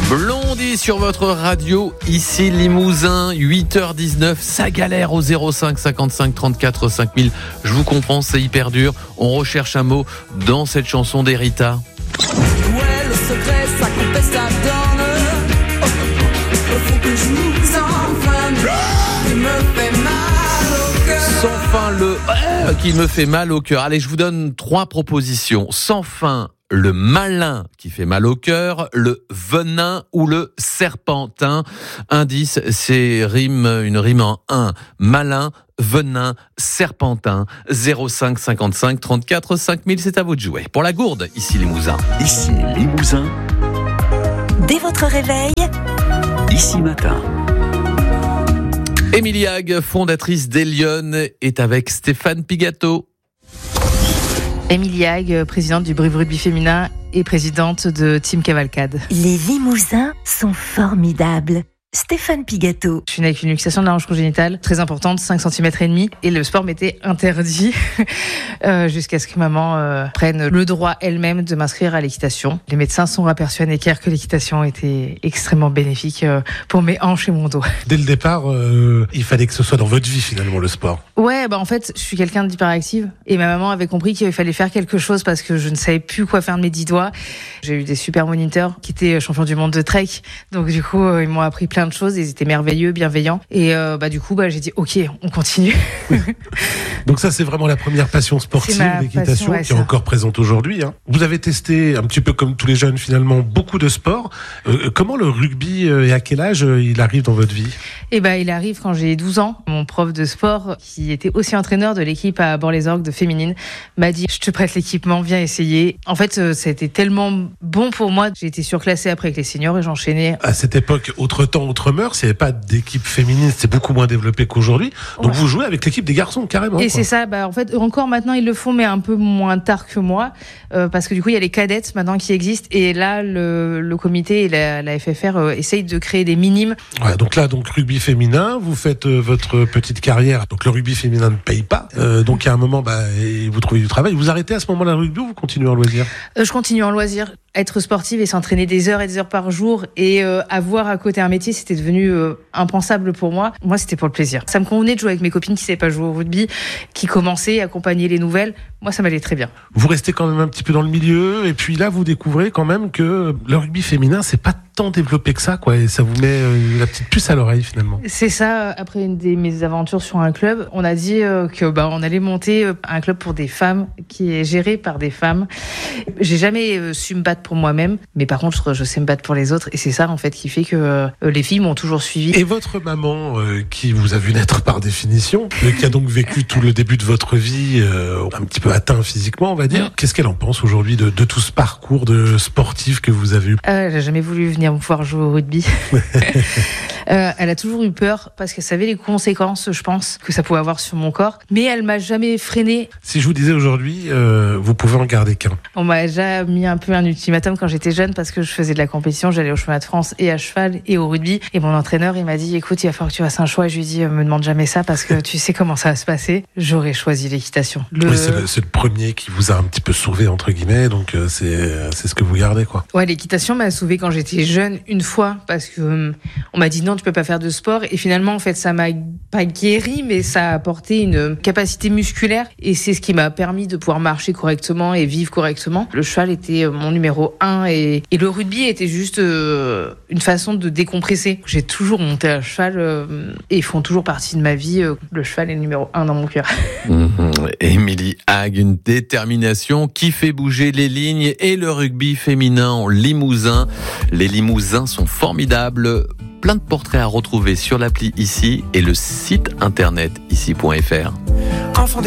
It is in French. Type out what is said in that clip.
Blondie sur votre radio, ici Limousin, 8h19, ça galère au 05 55 34 5000. Je vous comprends, c'est hyper dur. On recherche un mot dans cette chanson d'Erita. Ouais, le secret, ça conteste, ça donne. Faut que je nous enfin, il me fait mal au cœur. Sans fin le qui me fait mal au cœur. Allez, je vous donne 3 propositions. Sans fin, le malin qui fait mal au cœur, le venin ou le serpentin. Indice, c'est une rime en 1. Malin, venin, serpentin. 05 55 34 5000, c'est à vous de jouer. Pour la gourde, ici Limousin. Ici Limousin. Dès votre réveil, Ici Matin. Émilie Hague, fondatrice d'Elione, est avec Stéphane Pigato. Émilie Hague, présidente du Brive Rugby féminin et présidente de Team Cavalcade. les Limousins sont formidables. Stéphane Pigato. Je suis née avec une luxation de la hanche congénitale très importante, 5 cm et demi, et le sport m'était interdit jusqu'à ce que maman prenne le droit elle-même de m'inscrire à l'équitation. Les médecins sont persuadés que l'équitation était extrêmement bénéfique pour mes hanches et mon dos. Dès le départ, il fallait que ce soit dans votre vie finalement le sport. Ouais, en fait, je suis quelqu'un d'hyperactive et ma maman avait compris qu'il fallait faire quelque chose parce que je ne savais plus quoi faire de mes 10 doigts. J'ai eu des super moniteurs qui étaient champions du monde de trek, donc du coup, ils m'ont appris plein de choses, ils étaient merveilleux, bienveillants, et du coup, j'ai dit ok, on continue. Donc ça, c'est vraiment la première passion sportive, l'équitation, qui est encore présente aujourd'hui. Vous avez testé un petit peu comme tous les jeunes finalement beaucoup de sports. Comment le rugby et à quel âge il arrive dans votre vie ? Il arrive quand j'ai 12 ans. Mon prof de sport, qui était aussi entraîneur de l'équipe à Bord-les-Orgues de féminine, m'a dit je te prête l'équipement, viens essayer. En fait, ça a été tellement bon pour moi. J'ai été surclassée après avec les seniors et j'enchaînais. À cette époque, autre temps, autre mœurs, il n'y avait pas d'équipe féminine, c'était beaucoup moins développé qu'aujourd'hui. Donc vous jouez avec l'équipe des garçons carrément. Et c'est ça, en fait, encore maintenant ils le font, mais un peu moins tard que moi, parce que du coup il y a les cadettes maintenant qui existent, et là le comité et la FFR essayent de créer des minimes. Ouais, donc rugby féminin, vous faites votre petite carrière. Donc le rugby féminin ne paye pas. Donc à un moment, vous trouvez du travail. Vous arrêtez à ce moment-là le rugby ou vous continuez en loisir ? Je continue en loisir. Être sportive et s'entraîner des heures et des heures par jour et avoir à côté un métier, c'était devenu impensable pour moi. Moi, c'était pour le plaisir. Ça me convenait de jouer avec mes copines qui ne savaient pas jouer au rugby, qui commençaient à accompagner les nouvelles. Moi, ça m'allait très bien. Vous restez quand même un petit peu dans le milieu, et puis là, vous découvrez quand même que le rugby féminin, c'est pas tant développé que ça, quoi. Et ça vous met la petite puce à l'oreille, finalement. C'est ça. Après une de mes aventures sur un club, on a dit on allait monter un club pour des femmes, qui est géré par des femmes. J'ai jamais su me battre pour moi-même, mais par contre, je sais me battre pour les autres, et c'est ça, en fait, qui fait que les filles m'ont toujours suivi. Et votre maman, qui vous a vu naître par définition, qui a donc vécu tout le début de votre vie, un petit peu atteint physiquement, on va dire, qu'est-ce qu'elle en pense aujourd'hui de tout ce parcours de sportif que vous avez eu ? Elle n'a jamais voulu venir me voir jouer au rugby. Elle a toujours eu peur parce qu'elle savait les conséquences, je pense, que ça pouvait avoir sur mon corps. Mais elle m'a jamais freinée. Si je vous disais aujourd'hui, vous pouvez en garder qu'un. On m'a déjà mis un peu un ultimatum quand j'étais jeune parce que je faisais de la compétition. J'allais au championnat de France et à cheval et au rugby. Et mon entraîneur, il m'a dit écoute, il va falloir que tu fasses un choix. Et je lui ai dit me demande jamais ça parce que tu sais comment ça va se passer. J'aurais choisi l'équitation. Oui, c'est le premier qui vous a un petit peu sauvé, entre guillemets. Donc c'est ce que vous gardez, quoi. Ouais, l'équitation m'a sauvé quand j'étais jeune une fois parce que on m'a dit non, tu peux pas faire de sport, et finalement en fait ça m'a pas guéri, mais ça a apporté une capacité musculaire, et c'est ce qui m'a permis de pouvoir marcher correctement et vivre correctement. Le cheval était mon numéro 1 et le rugby était juste une façon de décompresser. J'ai toujours monté à cheval et ils font toujours partie de ma vie. Le cheval est le numéro 1 dans mon cœur. Émilie Hague, une détermination qui fait bouger les lignes, et le rugby féminin en Limousin. Les Limousins sont formidables. Plein de portraits à retrouver sur l'appli Ici et le site internet ici.fr. Enfant